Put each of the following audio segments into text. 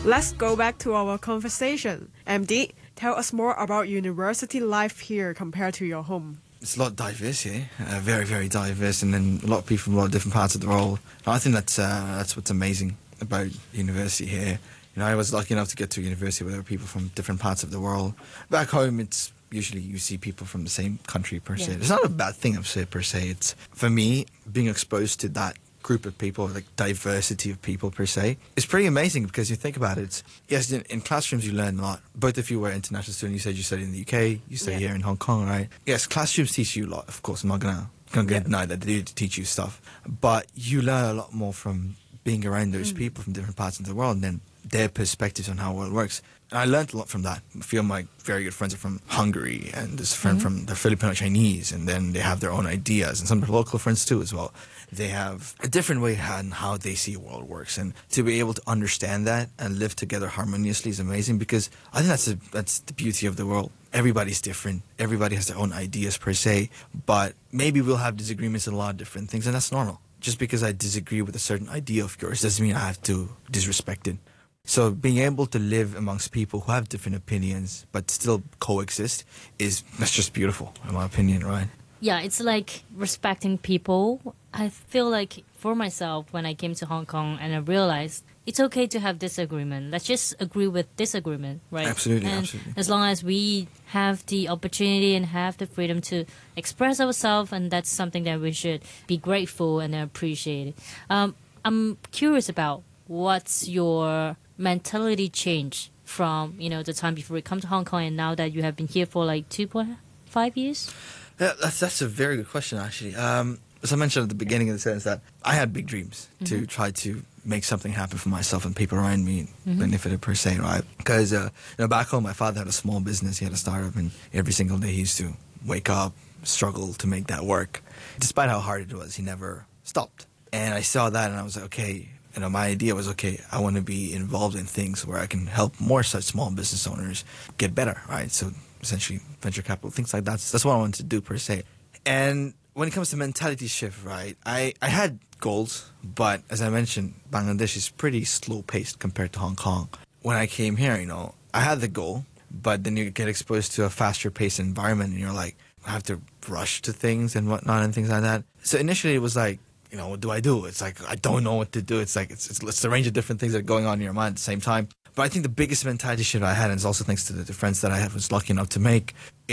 Let's go back to our conversation. MD, tell us more about university life here compared to your home. It's a lot diverse here, very, very diverse, and then a lot of people from a lot of different parts of the world. And I think that's what's amazing about university here. You know, I was lucky enough to get to university where there were people from different parts of the world. Back home, it's usually you see people from the same country per se. It's not a bad thing per se. It's, for me, being exposed to that group of people, like diversity of people per se, is pretty amazing because you think about it. Yes, in classrooms you learn a lot. Both of you were international students. You said you studied in the UK, you studied here in Hong Kong, right? Yes, classrooms teach you a lot, of course. I'm not gonna deny that they do teach you stuff. But you learn a lot more from being around those people from different parts of the world and then their perspectives on how the world works. And I learned a lot from that. A few of my very good friends are from Hungary, and there's a friend from the Filipino Chinese, and then they have their own ideas, and some of the local friends too as well. They have a different way on how they see the world works, and to be able to understand that and live together harmoniously is amazing because I think that's the beauty of the world. Everybody's different. Everybody has their own ideas per se, but maybe we'll have disagreements on a lot of different things, and that's normal. Just because I disagree with a certain idea of yours doesn't mean I have to disrespect it. So being able to live amongst people who have different opinions but still coexist that's just beautiful, in my opinion, right? Yeah, it's like respecting people. I feel like for myself, when I came to Hong Kong and I realized it's okay to have disagreement. Let's just agree with disagreement, right? Absolutely, and absolutely. As long as we have the opportunity and have the freedom to express ourselves, and that's something that we should be grateful and appreciate. I'm curious about what's your mentality change from, the time before you come to Hong Kong and now that you have been here for like 2.5 years? Yeah, that's a very good question, actually. As I mentioned at the beginning of the sentence, that I had big dreams to try to make something happen for myself and people around me, benefited per se, right? Because back home, my father had a small business. He had a startup, and every single day he used to wake up, struggle to make that work. Despite how hard it was, he never stopped. And I saw that, and I was like, okay. My idea was, okay, I want to be involved in things where I can help more such small business owners get better, right? So essentially venture capital, things like that. That's what I wanted to do per se. And when it comes to mentality shift, right, I had goals, but as I mentioned, Bangladesh is pretty slow-paced compared to Hong Kong. When I came here, I had the goal, but then you get exposed to a faster-paced environment, and you're like, I have to rush to things and whatnot and things like that. So initially it was like, what do I do? It's like, I don't know what to do. It's like, it's a range of different things that are going on in your mind at the same time. But I think the biggest mentality shift I had, and it's also thanks to the friends that I was lucky enough to make,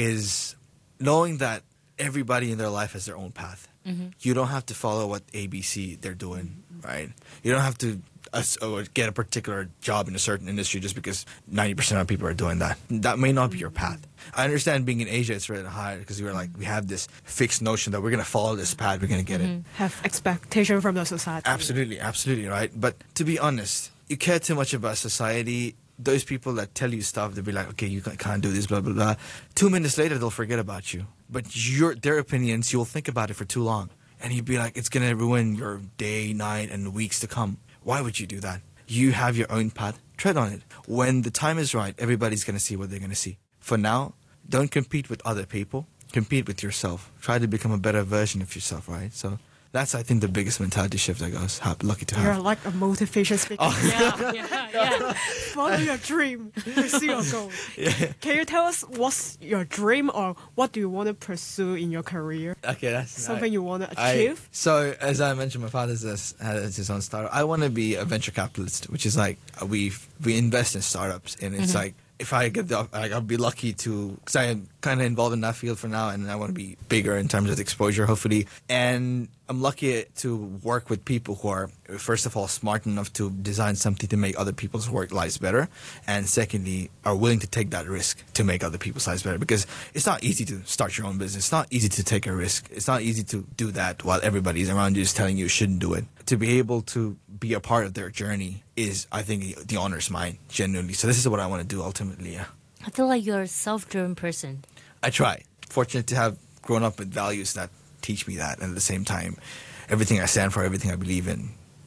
is knowing that everybody in their life has their own path. You don't have to follow what ABC they're doing, right? You don't have to get a particular job in a certain industry just because 90% of people are doing that. That may not be your path. I understand being in Asia, it's really hard because we have this fixed notion that we're going to follow this path, we're going to get it. Have expectation from the society. Absolutely, right? But to be honest, you care too much about society. Those people that tell you stuff, they'll be like, okay, you can't do this, blah, blah, blah. 2 minutes later, they'll forget about you. But their opinions, you'll think about it for too long. And you'd be like, it's going to ruin your day, night, and weeks to come. Why would you do that? You have your own path. Tread on it. When the time is right, everybody's going to see what they're going to see. For now, don't compete with other people. Compete with yourself. Try to become a better version of yourself, right? So that's, I think, the biggest mentality shift I was lucky to have. You're like a motivation speaker. Oh. Yeah. Follow your dream. Pursue your goal. Can you tell us what's your dream or what do you want to pursue in your career? Okay, that's something you want to achieve? So, as I mentioned, my father has his own startup. I want to be a venture capitalist, which is like we invest in startups, and it's like, if I get I'll be lucky to, because I am kind of involved in that field for now, and I want to be bigger in terms of exposure, hopefully. And I'm lucky to work with people who are, first of all, smart enough to design something to make other people's work lives better, and secondly, are willing to take that risk to make other people's lives better. Because it's not easy to start your own business. It's not easy to take a risk. It's not easy to do that while everybody's around you is telling you shouldn't do it. To be able to be a part of their journey is, I think, the honor is mine, genuinely. So this is what I want to do ultimately, yeah. I feel like you're a self-driven person. I try. Fortunate to have grown up with values that teach me that, and at the same time, everything I stand for, everything I believe in,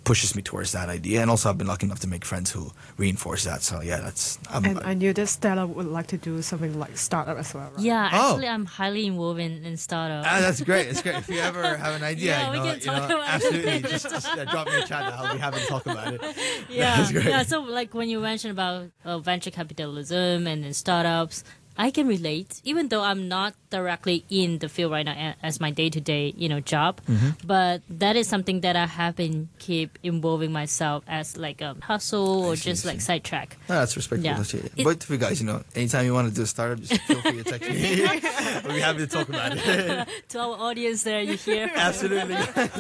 pushes me towards that idea. And also I've been lucky enough to make friends who reinforce that. So yeah, that's... And I knew that Stella would like to do something like startup as well, right? Yeah, actually, I'm highly involved in startup. That's great. It's great. If you ever have an idea, Yeah, we can talk about it. absolutely, just drop me a chat. I'll be happy to talk about it. Yeah, That's great. yeah. So like when you mentioned about venture capitalism and then startups, I can relate, even though I'm not directly in the field right now as my day-to-day, job. But that is something that I have been keep involving myself as like a hustle or just like sidetrack. No, that's respectful. Yeah. But for you guys, anytime you want to do a startup, just feel free to text me. We'll be happy to talk about it. To our audience there, you hear? Absolutely.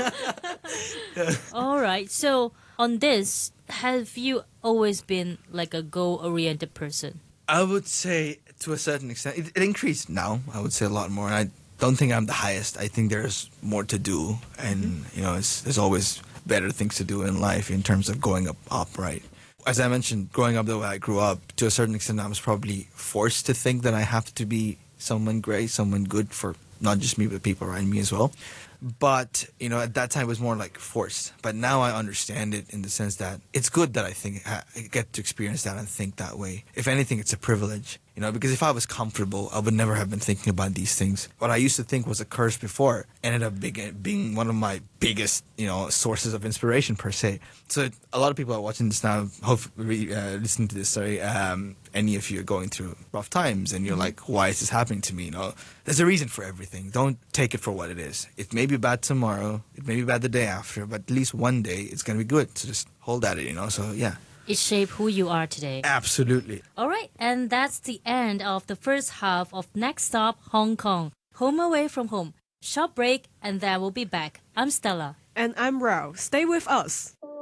All right. So on this, have you always been like a goal-oriented person? I would say to a certain extent, it increased now. I would say a lot more. And I don't think I'm the highest. I think there's more to do. And, there's always better things to do in life in terms of going up, right? As I mentioned, growing up the way I grew up, to a certain extent, I was probably forced to think that I have to be someone great, someone good for not just me, but people around me as well. But, at that time it was more like forced. But now I understand it in the sense that it's good that I get to experience that and think that way. If anything, it's a privilege. Because if I was comfortable, I would never have been thinking about these things. What I used to think was a curse before ended up being one of my biggest, sources of inspiration per se. So a lot of people are watching this now, hopefully listening to this, any of you are going through rough times and you're like, why is this happening to me? There's a reason for everything. Don't take it for what it is. It may be bad tomorrow. It may be bad the day after, but at least one day it's going to be good. So just hold at it, So yeah. It shaped who you are today. Absolutely. All right, and that's the end of the first half of Next Stop Hong Kong. Home away from home. Short break, and then we'll be back. I'm Stella. And I'm Rao. Stay with us.